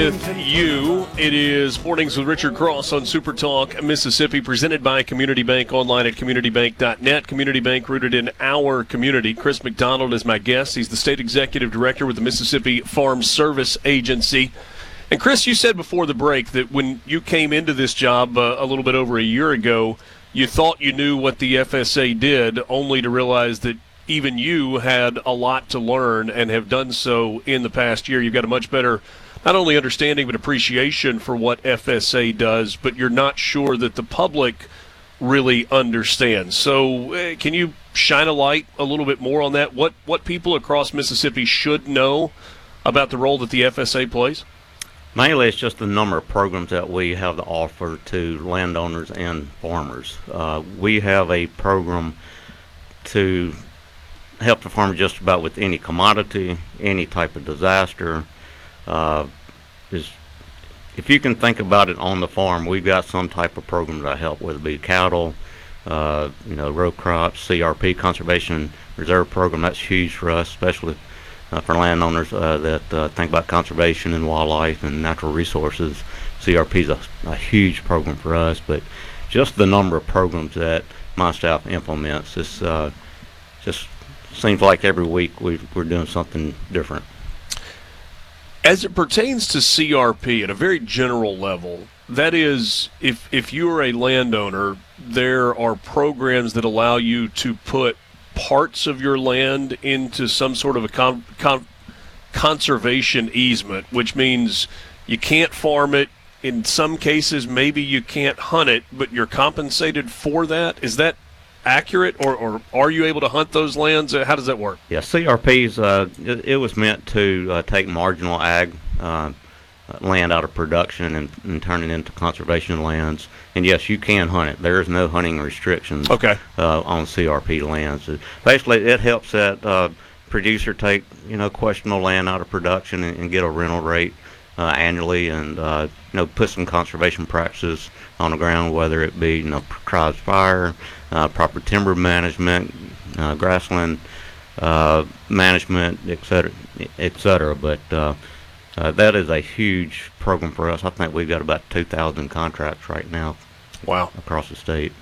with you. It is Mornings with Richard Cross on Super Talk Mississippi, presented by Community Bank, online at communitybank.net. Community Bank, rooted in our community. Chris McDonald is my guest. He's the State Executive Director with the Mississippi Farm Service Agency. And Chris, you said before the break that when you came into this job a little bit over a year ago, you thought you knew what the FSA did, only to realize that even you had a lot to learn and have done so in the past year. You've got a much better not only understanding but appreciation for what FSA does, but you're not sure that the public really understands. So can you shine a light a little bit more on that? What people across Mississippi should know about the role that the FSA plays? Mainly, it's just the number of programs that we have to offer to landowners and farmers. We have a program to help the farmer just about with any commodity, any type of disaster. If you can think about it on the farm, we've got some type of program that help, whether it be cattle, row crops, CRP, Conservation Reserve Program. That's huge for us, especially for landowners that think about conservation and wildlife and natural resources. CRP is a huge program for us, but just the number of programs that my staff implements, it's just seems like every week we're doing something different. As it pertains to CRP at a very general level, that is, if you're a landowner, there are programs that allow you to put parts of your land into some sort of a conservation easement, which means you can't farm it. In some cases, maybe you can't hunt it, but you're compensated for that. Is that accurate, or are you able to hunt those lands? How does that work? Yeah, CRP's, it was meant to take marginal ag land out of production and turn it into conservation lands. And yes, you can hunt it. There is no hunting restrictions on CRP lands. Basically, it helps that producer take questionable land out of production and get a rental rate annually, and put some conservation practices on the ground, whether it be contrived fire, proper timber management, grassland management, etc. But that is a huge program for us. I think we've got about 2,000 contracts right now. Wow, across the state.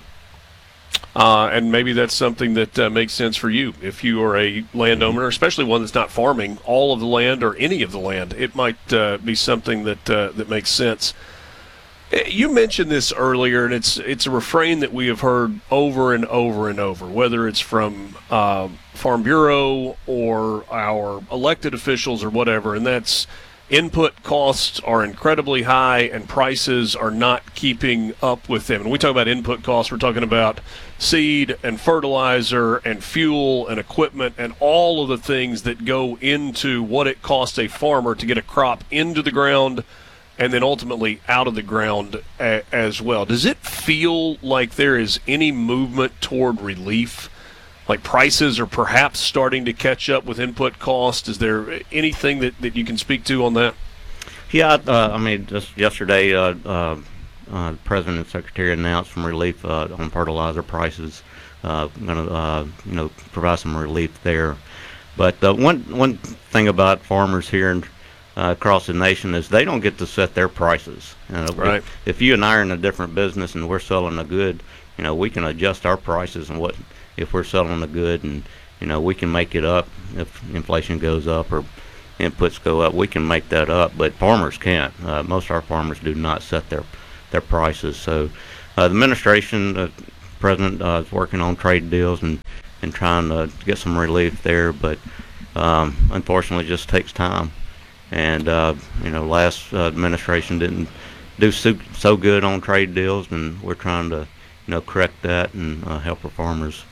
And maybe that's something that makes sense for you. If you are a landowner, especially one that's not farming all of the land or any of the land, it might be something that makes sense. You mentioned this earlier, and it's a refrain that we have heard over and over and over, whether it's from Farm Bureau or our elected officials or whatever, and that's input costs are incredibly high and prices are not keeping up with them. And when we talk about input costs, we're talking about seed and fertilizer and fuel and equipment and all of the things that go into what it costs a farmer to get a crop into the ground and then ultimately out of the ground as well. Does it feel like there is any movement toward relief? Like prices are perhaps starting to catch up with input cost? Is there anything that you can speak to on that? Yeah, just yesterday, the President and Secretary announced some relief on fertilizer prices. Going to provide some relief there. But one thing about farmers here across the nation is they don't get to set their prices. Right. If you and I are in a different business and we're selling a good, we can adjust our prices and if we're selling a good, and we can make it up if inflation goes up or inputs go up. We can make that up, but farmers can't. Most of our farmers do not set their prices. So the administration, the president is working on trade deals and trying to get some relief there, but unfortunately, it just takes time. And last administration didn't do so good on trade deals, and we're trying to correct that and help our farmers.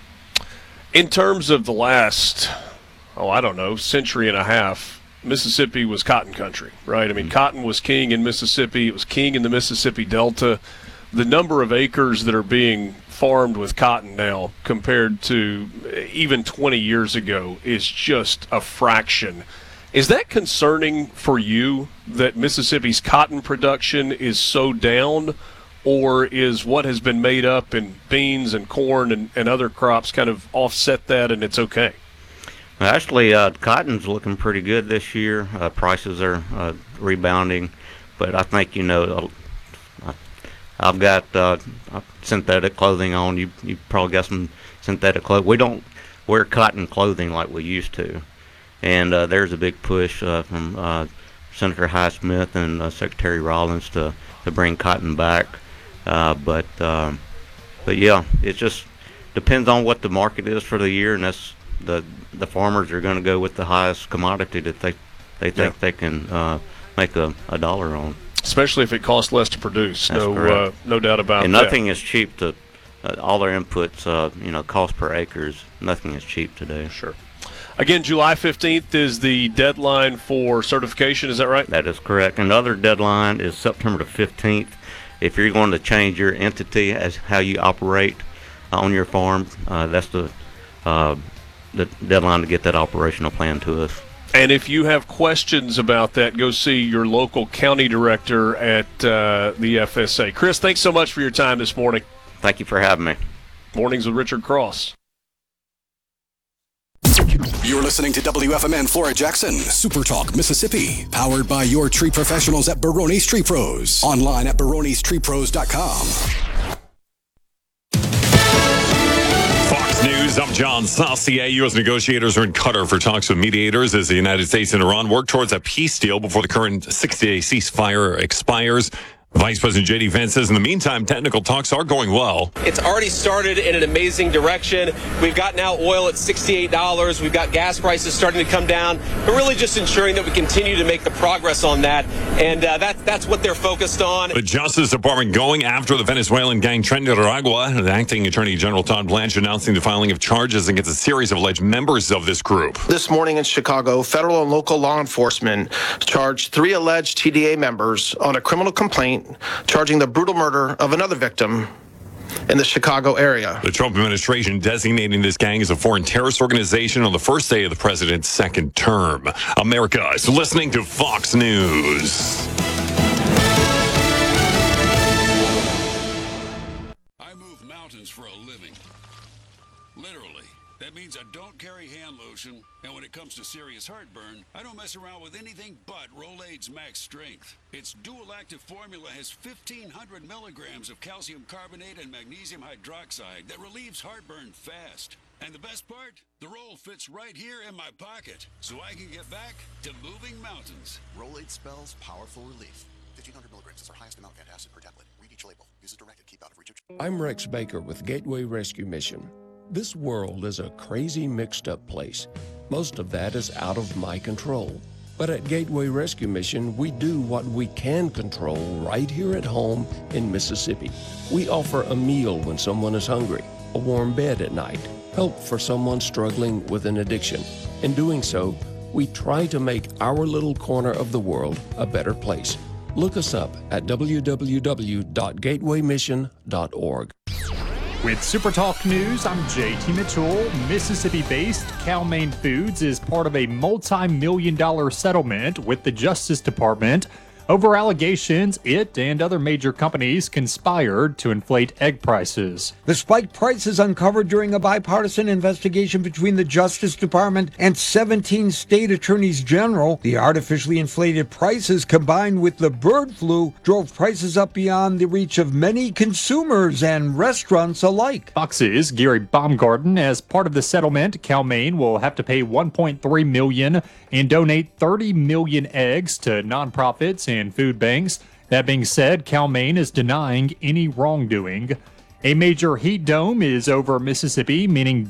In terms of the last, century and a half, Mississippi was cotton country, right? I mean, cotton was king in Mississippi. It was king in the Mississippi Delta. The number of acres that are being farmed with cotton now compared to even 20 years ago is just a fraction. Is that concerning for you that Mississippi's cotton production is so down? Or is what has been made up in beans and corn and other crops kind of offset that and it's okay? Actually, cotton's looking pretty good this year. Prices are rebounding. But I think, I've got synthetic clothing on. You probably got some synthetic clothing. We don't wear cotton clothing like we used to. And there's a big push from Senator Highsmith and Secretary Rollins to bring cotton back. But yeah, it just depends on what the market is for the year, and that's the farmers are going to go with the highest commodity that they think they can make a dollar on. Especially if it costs less to produce. That's No doubt about and that. nothing is cheap to all their inputs. Cost per acres. Nothing is cheap today. Sure. Again, July 15th is the deadline for certification. Is that right? That is correct. Another deadline is September the 15th. If you're going to change your entity as how you operate on your farm, that's the deadline to get that operational plan to us. And if you have questions about that, go see your local county director at the FSA. Chris, thanks so much for your time this morning. Thank you for having me. Mornings with Richard Cross. You're listening to WFMN Flora Jackson, Super Talk, Mississippi, powered by your tree professionals at Barone's Tree Pros. Online at baronestreepros.com. Fox News, I'm John Saucier. U.S. negotiators are in Qatar for talks with mediators as the United States and Iran work towards a peace deal before the current 60-day ceasefire expires. Vice President J.D. Vance says in the meantime, technical talks are going well. It's already started in an amazing direction. We've got now oil at $68. We've got gas prices starting to come down. We're really just ensuring that we continue to make the progress on that. And that's what they're focused on. The Justice Department going after the Venezuelan gang Tren de Aragua. The acting Attorney General Todd Blanche announcing the filing of charges against a series of alleged members of this group. This morning in Chicago, federal and local law enforcement charged 3 alleged TDA members on a criminal complaint charging the brutal murder of another victim in the Chicago area. The Trump administration designating this gang as a foreign terrorist organization on the first day of the president's second term. America is listening to Fox News. I move mountains for a living. Literally. That means I don't carry hand lotion, and when it comes to serious heartburn, I don't mess around with anything but Rolaids Max Strength. Its dual-active formula has 1,500 milligrams of calcium carbonate and magnesium hydroxide that relieves heartburn fast. And the best part? The roll fits right here in my pocket, so I can get back to moving mountains. Rolaids spells powerful relief. 1,500 milligrams is our highest amount of antacid per tablet. Read each label. Use as directed. Keep out of reach. I'm Rex Baker with Gateway Rescue Mission. This world is a crazy, mixed-up place. Most of that is out of my control. But at Gateway Rescue Mission, we do what we can control right here at home in Mississippi. We offer a meal when someone is hungry, a warm bed at night, help for someone struggling with an addiction. In doing so, we try to make our little corner of the world a better place. Look us up at www.gatewaymission.org. With Super Talk News, I'm JT Mitchell. Mississippi-based Cal-Maine Foods is part of a multi-million-dollar settlement with the Justice Department over allegations it and other major companies conspired to inflate egg prices. The spiked prices uncovered during a bipartisan investigation between the Justice Department and 17 state attorneys general. The artificially inflated prices combined with the bird flu drove prices up beyond the reach of many consumers and restaurants alike. Fox's Gary Baumgarten, as part of the settlement, Cal-Maine will have to pay $1.3 million and donate 30 million eggs to nonprofits and food banks. That being said, Cal-Maine is denying any wrongdoing. A major heat dome is over Mississippi, meaning